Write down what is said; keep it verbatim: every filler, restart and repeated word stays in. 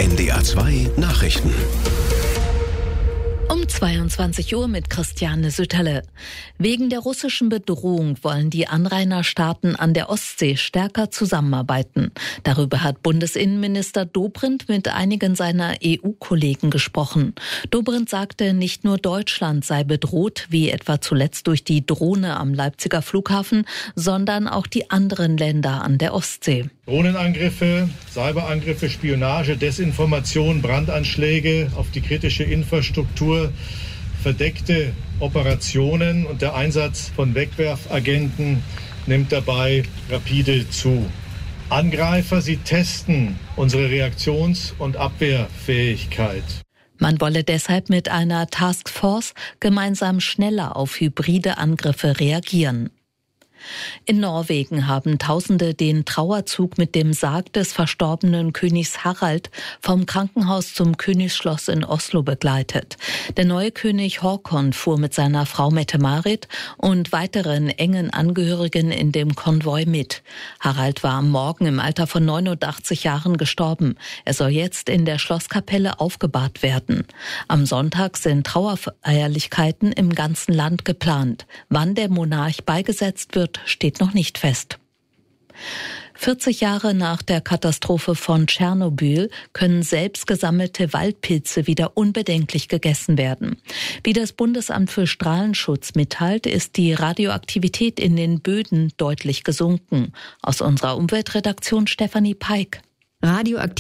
N D R zwei Nachrichten. Um zweiundzwanzig Uhr mit Christiane Sütterle. Wegen der russischen Bedrohung wollen die Anrainerstaaten an der Ostsee stärker zusammenarbeiten. Darüber hat Bundesinnenminister Dobrindt mit einigen seiner E U-Kollegen gesprochen. Dobrindt sagte, nicht nur Deutschland sei bedroht, wie etwa zuletzt durch die Drohne am Leipziger Flughafen, sondern auch die anderen Länder an der Ostsee. Drohnenangriffe, Cyberangriffe, Spionage, Desinformation, Brandanschläge auf die kritische Infrastruktur, verdeckte Operationen und der Einsatz von Wegwerfagenten nimmt dabei rapide zu. Angreifer, sie testen unsere Reaktions- und Abwehrfähigkeit. Man wolle deshalb mit einer Taskforce gemeinsam schneller auf hybride Angriffe reagieren. In Norwegen haben Tausende den Trauerzug mit dem Sarg des verstorbenen Königs Harald vom Krankenhaus zum Königsschloss in Oslo begleitet. Der neue König Håkon fuhr mit seiner Frau Mette-Marit und weiteren engen Angehörigen in dem Konvoi mit. Harald war am Morgen im Alter von neunundachtzig Jahren gestorben. Er soll jetzt in der Schlosskapelle aufgebahrt werden. Am Sonntag sind Trauerfeierlichkeiten im ganzen Land geplant. Wann der Monarch beigesetzt wird, steht noch nicht fest. vierzig Jahre nach der Katastrophe von Tschernobyl können selbst gesammelte Waldpilze wieder unbedenklich gegessen werden. Wie das Bundesamt für Strahlenschutz mitteilt, ist die Radioaktivität in den Böden deutlich gesunken. Aus unserer Umweltredaktion Stefanie Peik. Radioaktiv